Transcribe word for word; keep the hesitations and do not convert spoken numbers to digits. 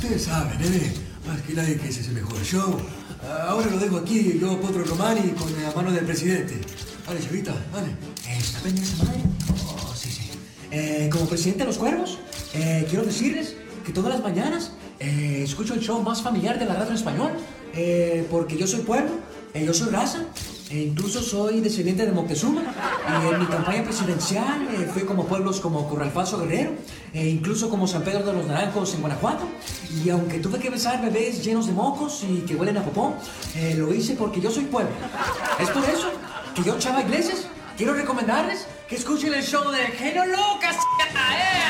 Usted sabe, nene, más que nadie que ese es el mejor show. Ahora lo dejo aquí, yo, Potro Romani, con la mano del presidente. Vale, chavita, vale. Eh, ¿Está pendiente esa madre? Oh, sí, sí. Eh, como presidente de los cuervos, eh, quiero decirles que todas las mañanas eh, escucho el show más familiar de la radio en español, eh, porque yo soy pueblo, eh, yo soy raza, e incluso soy descendiente de Moctezuma, y en mi campaña presidencial eh, fui como pueblos como Corralfazo Guerrero, e incluso como San Pedro de los Naranjos en Guanajuato, y aunque tuve que besar bebés llenos de mocos y que huelen a popó, eh, lo hice porque yo soy pueblo. Es por eso que yo, Chava Iglesias, quiero recomendarles que escuchen el show de Genio Lucas. ¡Eh!